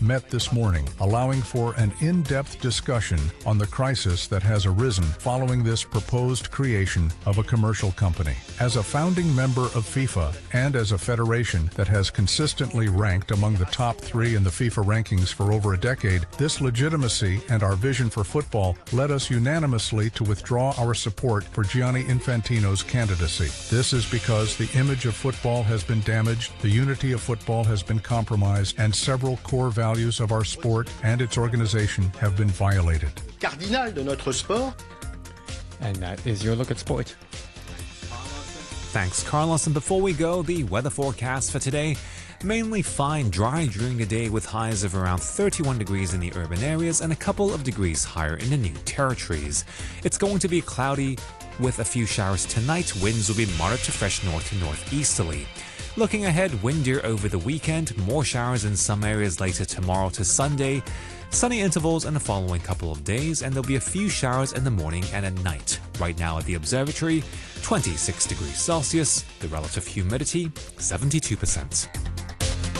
met this morning, allowing for an in-depth discussion on the crisis that has arisen following this proposed creation of a commercial company. As a founding member of FIFA and as a federation that has consistently ranked among the top 3 in the FIFA rankings for over a decade, this legitimacy and our vision for football led us unanimously to withdraw our support for Gianni Infantino's candidacy. This is because the image of football has been damaged, the unity of football has been compromised, and several core values of our sport and its organization have been violated. Cardinal de notre sport. And that is your look at sport. Thanks, Carlos. And before we go, the weather forecast for today. Mainly fine, dry during the day with highs of around 31 degrees in the urban areas and a couple of degrees higher in the new territories. It's going to be cloudy with a few showers tonight. Winds will be moderate to fresh north to northeasterly. Looking ahead, windier over the weekend, more showers in some areas later tomorrow to Sunday. Sunny intervals in the following couple of days, and there'll be a few showers in the morning and at night. Right now at the observatory, 26 degrees Celsius, the relative humidity 72%.